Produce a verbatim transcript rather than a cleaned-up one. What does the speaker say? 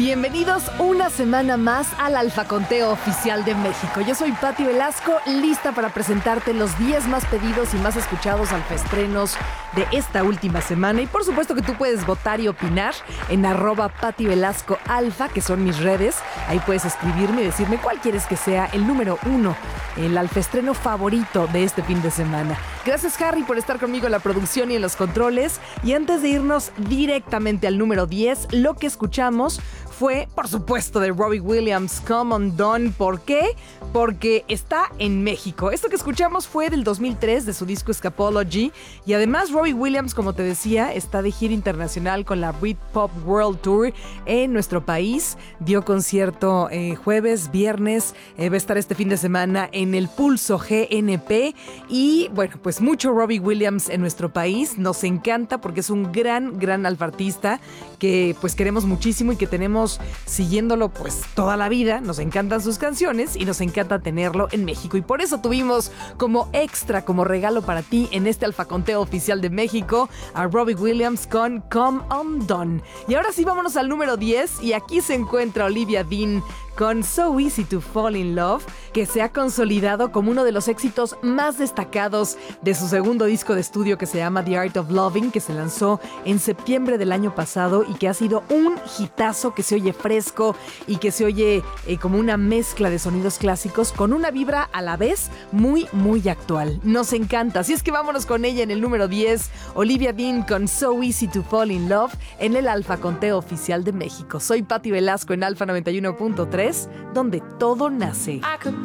Bienvenidos una semana más al Alfa Conteo Oficial de México. Yo soy Pati Velasco, lista para presentarte los diez más pedidos y más escuchados alfaestrenos de esta última semana. Y por supuesto que tú puedes votar y opinar en arroba Pati Velasco Alfa, que son mis redes. Ahí puedes escribirme y decirme cuál quieres que sea el número uno, el alfaestreno favorito de este fin de semana. Gracias, Harry, por estar conmigo en la producción y en los controles. Y antes de irnos directamente al número diez, lo que escuchamos fue, por supuesto, de Robbie Williams, Come Undone. ¿Por qué? Porque está en México. Esto que escuchamos fue del dos mil tres, de su disco Scapology. Y además, Robbie Williams, como te decía, está de gira internacional con la Britpop World Tour en nuestro país. Dio concierto eh, jueves, viernes. Eh, va a estar este fin de semana en el Pulso G N P. Y bueno, pues mucho Robbie Williams en nuestro país. Nos encanta porque es un gran, gran alfartista que pues queremos muchísimo y que tenemos siguiéndolo pues toda la vida. Nos encantan sus canciones y nos encanta tenerlo en México, y por eso tuvimos como extra, como regalo para ti en este Alfa Conteo Oficial de México, a Robbie Williams con Come Undone. Y ahora sí, vámonos al número diez, y aquí se encuentra Olivia Dean con So Easy to Fall in Love, que se ha consolidado como uno de los éxitos más destacados de su segundo disco de estudio, que se llama The Art of Loving, que se lanzó en septiembre del año pasado y que ha sido un hitazo, que se oye fresco y que se oye eh, como una mezcla de sonidos clásicos con una vibra a la vez muy, muy actual. Nos encanta, así es que vámonos con ella en el número diez, Olivia Dean con So Easy to Fall in Love en el Alfa Conteo Oficial de México. Soy Pati Velasco en Alfa noventa y uno punto tres, donde todo nace.